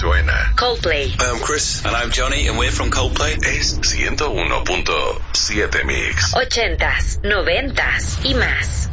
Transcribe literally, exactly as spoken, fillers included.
suena. Coldplay. I'm Chris. And I'm Johnny, and we're from Coldplay. Es ciento uno punto siete Mix. Ochentas, noventas y más.